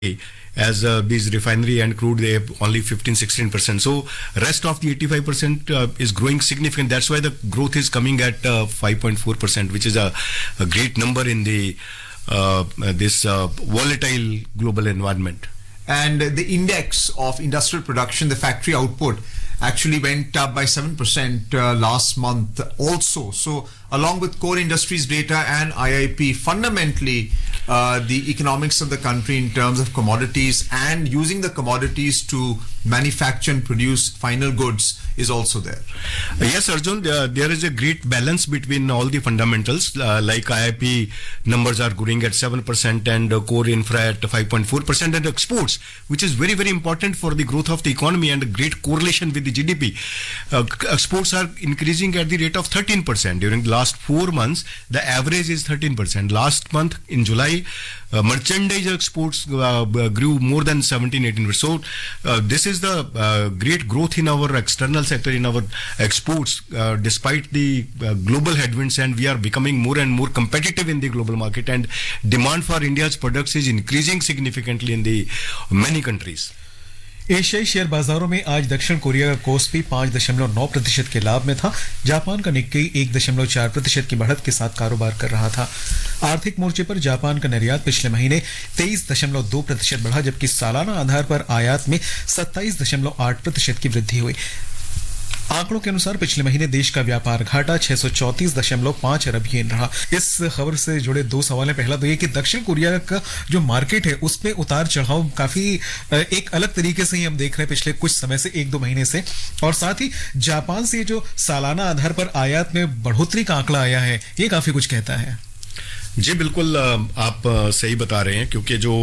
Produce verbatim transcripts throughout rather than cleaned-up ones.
as uh, these refinery and crude, they have only fifteen sixteen percent. So rest of the eighty-five percent uh, is growing significant. That's why the growth is coming at uh, five point four percent, which is a, a great number in the uh, this uh, volatile global environment. And the index of industrial production, the factory output, actually went up by seven percent uh, last month also. So along with core industries data and I I P, fundamentally uh, the economics of the country in terms of commodities and using the commodities to manufacture and produce final goods is also there. Uh, yes, Arjun, uh, there is a great balance between all the fundamentals, uh, like I I P numbers are growing at seven percent and uh, core infra at five point four percent, and exports, which is very, very important for the growth of the economy and a great correlation with the G D P. Uh, exports are increasing at the rate of thirteen percent. During the last four months, the average is thirteen percent. Last month in July, uh, merchandise exports uh, grew more than seventeen eighteen percent. So uh, this is the uh, great growth in our external sector, in our exports, uh, despite the uh, global headwinds, and we are becoming more and more competitive in the global market, and demand for India's products is increasing significantly in the many countries. एशियाई share बाजारों में आज दक्षिण Korea का KOSPI पांच दशमलव नौ प्रतिशत के लाभ में था। जापान का निक्केई एक दशमलव चार प्रतिशत की बढ़त के साथ कारोबार कर रहा था। आर्थिक मोर्चे पर जापान का निर्यात पिछले महीने तेईस दशमलव दो प्रतिशत बढ़ा, जबकि सालाना आधार पर आयात में सत्ताईस दशमलव आठ प्रतिशत की वृद्धि हुई। आंकड़ों के अनुसार पिछले महीने देश का व्यापार घाटा छह सौ चौंतीस दशमलव पांच अरब येन रहा। इस खबर से जुड़े दो सवाल हैं। पहला तो ये कि दक्षिण कोरिया का जो मार्केट है उसमें उतार चढ़ाव काफी एक अलग तरीके से ही हम देख रहे हैं पिछले कुछ समय से, एक दो महीने से, और साथ ही जापान से जो सालाना आधार पर आयात में बढ़ोतरी का आंकड़ा आया है ये काफी कुछ कहता है। जी बिल्कुल, आप सही बता रहे हैं, क्योंकि जो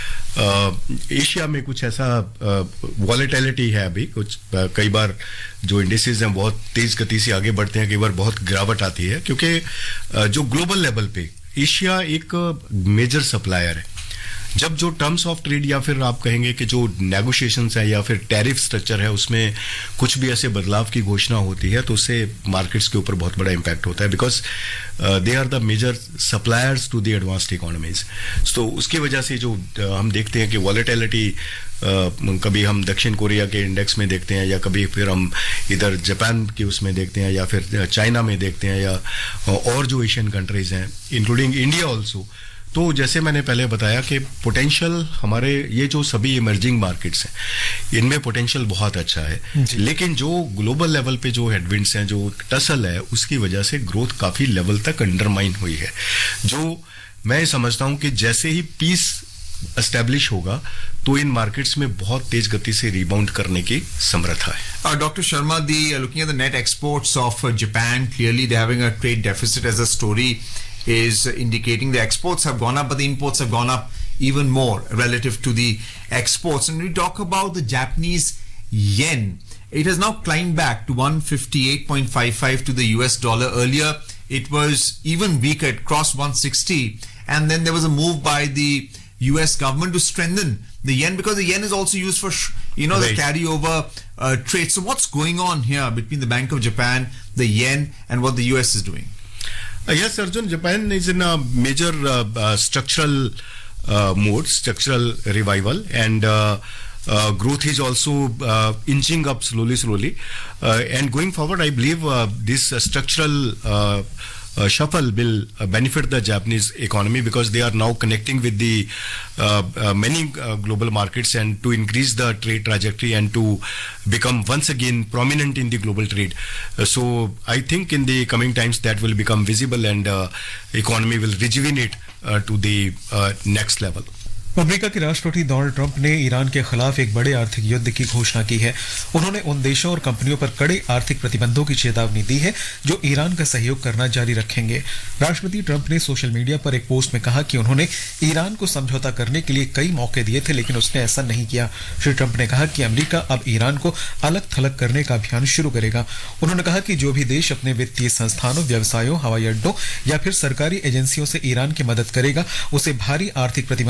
एशिया में कुछ ऐसा वॉलेटिलिटी है अभी, कुछ कई बार जो इंडिसेस हैं बहुत तेज गति से आगे बढ़ते हैं, कई बार बहुत गिरावट आती है, क्योंकि जो ग्लोबल लेवल पे एशिया एक मेजर सप्लायर है। जब जो टर्म्स ऑफ ट्रेड या फिर आप कहेंगे कि जो नेगोशिएशंस है या फिर टैरिफ स्ट्रक्चर है उसमें कुछ भी ऐसे बदलाव की घोषणा होती है तो उससे मार्केट्स के ऊपर बहुत बड़ा इम्पैक्ट होता है, because they are the major suppliers to the advanced economies. तो उसकी वजह से जो uh, हम देखते हैं कि वॉलेटिलिटी uh, कभी हम दक्षिण कोरिया के इंडेक्स में देखते हैं या कभी फिर हम इधर जापान के उसमें देखते हैं या फिर चाइना में देखते हैं या और जो एशियन कंट्रीज हैं इंक्लूडिंग इंडिया ऑल्सो। तो जैसे मैंने पहले बताया कि पोटेंशियल हमारे ये जो सभी इमर्जिंग मार्केट्स हैं इनमें पोटेंशियल बहुत अच्छा है, लेकिन जो ग्लोबल लेवल पे जो हेडविंड्स हैं, जो टसल है, उसकी वजह से ग्रोथ काफी लेवल तक अंडरमाइन हुई है। जो मैं समझता हूं कि जैसे ही पीस एस्टैब्लिश होगा तो इन मार्केट्स में बहुत तेज गति से रिबाउंड करने की समर्था है। Doctor Sharma, the looking at the net exports of Japan, clearly they having a trade deficit as a story is indicating the exports have gone up, but the imports have gone up even more relative to the exports. And we talk about the Japanese yen. It has now climbed back to one fifty-eight point five five to the U S dollar. Earlier, it was even weaker. It crossed one sixty. And then there was a move by the U S government to strengthen the yen, because the yen is also used for, you know, right, the carryover uh, trade. So what's going on here between the Bank of Japan, the yen, and what the U S is doing? Uh, yes, Arjun, Japan is in a major uh, uh, structural uh, mode, structural revival, and uh, uh, growth is also uh, inching up slowly, slowly. Uh, and going forward, I believe uh, this uh, structural uh, uh, shuffle will uh, benefit the Japanese economy, because they are now connecting with the uh, uh, many uh, global markets, and to increase the trade trajectory and to become once again prominent in the global trade. Uh, so I think in the coming times that will become visible, and uh, economy will rejuvenate uh, to the uh, next level. America के राष्ट्रपति Donald Trump ने Iran के खिलाफ एक बड़े आर्थिक युद्ध की घोषणा की है। उन्होंने उन देशों और कंपनियों पर कड़े आर्थिक प्रतिबंधों की चेतावनी दी है जो ईरान का सहयोग करना जारी रखेंगे। राष्ट्रपति ट्रंप ने सोशल मीडिया पर एक पोस्ट में कहा कि उन्होंने ईरान को समझौता करने के लिए कई मौके दिए थे, लेकिन उसने ऐसा नहीं किया। श्री ट्रंप ने कहा कि अमेरिका अब ईरान को अलग थलग करने का अभियान शुरू करेगा। उन्होंने कहा कि जो भी देश अपने वित्तीय संस्थानों, व्यवसायों, हवाई अड्डों या फिर सरकारी एजेंसियों से ईरान की मदद करेगा उसे भारी आर्थिक प्रतिबंधों का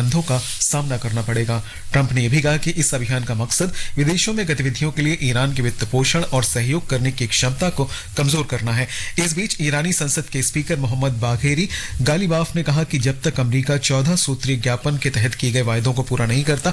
सामना करना पड़ेगा। ट्रंप ने यह भी कहा कि इस अभियान का मकसद विदेशों में गतिविधियों के लिए ईरान के वित्त पोषण और सहयोग करने की क्षमता को कमजोर करना है। इस बीच ईरानी संसद के स्पीकर मोहम्मद बाघेरी गालिबाफ ने कहा कि जब तक अमेरिका चौदह सूत्रीय ज्ञापन के तहत किए गए वायदों को पूरा नहीं करता,